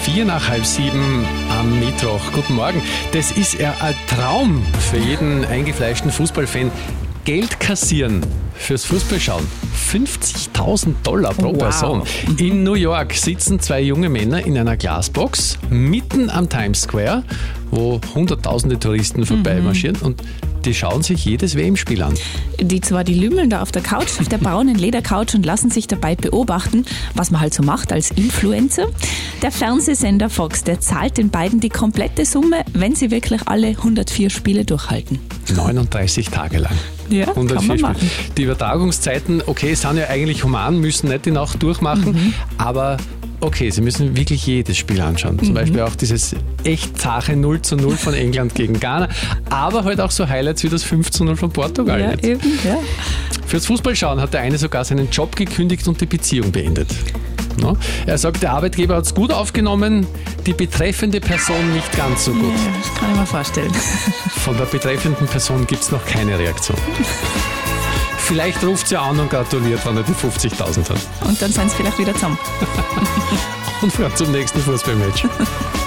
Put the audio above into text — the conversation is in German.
6:04 am Mittwoch. Guten Morgen. Das ist ja ein Traum für jeden eingefleischten Fußballfan. Geld kassieren fürs Fußballschauen. $50.000 pro Person. In New York sitzen zwei junge Männer in einer Glasbox mitten am Times Square, wo hunderttausende Touristen vorbeimarschieren und die schauen sich jedes WM-Spiel an. Die lümmeln da auf der Couch, auf der braunen Ledercouch und lassen sich dabei beobachten, was man halt so macht als Influencer. Der Fernsehsender Fox, der zahlt den beiden die komplette Summe, wenn sie wirklich alle 104 Spiele durchhalten. 39 Tage lang. Ja, kann man machen. Die Übertragungszeiten, okay, sind ja eigentlich human, müssen nicht die Nacht durchmachen, aber okay, sie müssen wirklich jedes Spiel anschauen. Zum Beispiel auch dieses echt zache 0:0 von England gegen Ghana, aber halt auch so Highlights wie das 5:0 von Portugal. Ja, jetzt. eben, ja. Fürs Fußballschauen hat der eine sogar seinen Job gekündigt und die Beziehung beendet. No? Er sagt, der Arbeitgeber hat es gut aufgenommen, die betreffende Person nicht ganz so gut. Ja, das kann ich mir vorstellen. Von der betreffenden Person gibt es noch keine Reaktion. Vielleicht ruft sie an und gratuliert, wenn er die 50.000 hat. Und dann sind sie vielleicht wieder zusammen. Und fährt zum nächsten Fußballmatch.